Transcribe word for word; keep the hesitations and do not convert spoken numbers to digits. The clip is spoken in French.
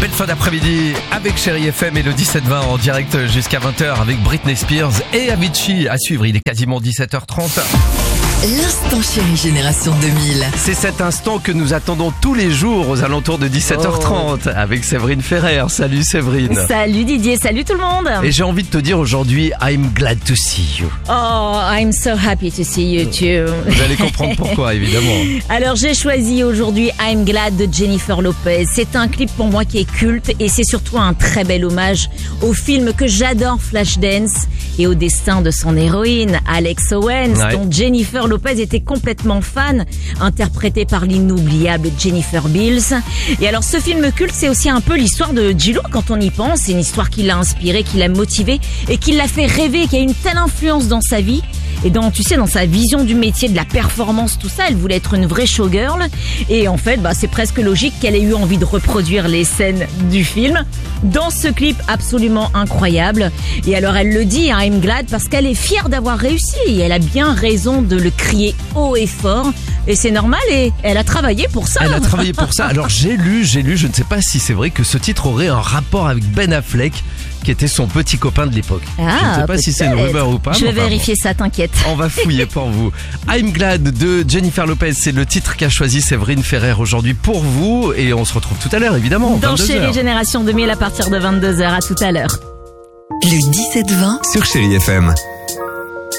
Belle fin d'après-midi avec Chérie F M et le dix-sept vingt en direct jusqu'à vingt heures avec Britney Spears et Avicii à suivre. Il est quasiment dix-sept heures trente. L'instant Chérie Génération deux mille. C'est cet instant que nous attendons tous les jours aux alentours de dix-sept heures trente avec Séverine Ferrer. Salut Séverine. Salut Didier, salut tout le monde. Et j'ai envie de te dire aujourd'hui, I'm glad to see you. Oh, I'm so happy to see you too. Vous allez comprendre pourquoi, évidemment. Alors j'ai choisi aujourd'hui I'm Glad de Jennifer Lopez. C'est un clip pour moi qui est culte et c'est surtout un très bel hommage au film que j'adore, Flashdance, et au destin de son héroïne, Alex Owens, Ouais. dont Jennifer Lopez était complètement fan, interprétée par l'inoubliable Jennifer Beals. Et alors ce film culte, c'est aussi un peu l'histoire de J-Lo quand on y pense. C'est une histoire qui l'a inspirée, qui l'a motivée et qui l'a fait rêver, qui a une telle influence dans sa vie. Et dans, tu sais, dans sa vision du métier, de la performance, tout ça, elle voulait être une vraie showgirl. Et en fait, bah, c'est presque logique qu'elle ait eu envie de reproduire les scènes du film dans ce clip absolument incroyable. Et alors, elle le dit, hein, I'm glad, parce qu'elle est fière d'avoir réussi. Et elle a bien raison de le crier haut et fort. Et c'est normal, et elle a travaillé pour ça. Elle a travaillé pour ça. Alors j'ai lu, j'ai lu, je ne sais pas si c'est vrai que ce titre aurait un rapport avec Ben Affleck, qui était son petit copain de l'époque. Ah, je ne sais pas si c'est une peut-être. rumeur ou pas. Je mais vais enfin, vérifier ça, t'inquiète. On va fouiller pour vous. I'm Glad de Jennifer Lopez, c'est le titre qu'a choisi Séverine Ferrer aujourd'hui pour vous. Et on se retrouve tout à l'heure, évidemment. Dans vingt-deux Chérie heures. Génération deux mille à partir de vingt-deux heures. À tout à l'heure. Le dix-sept vingt sur Chérie F M.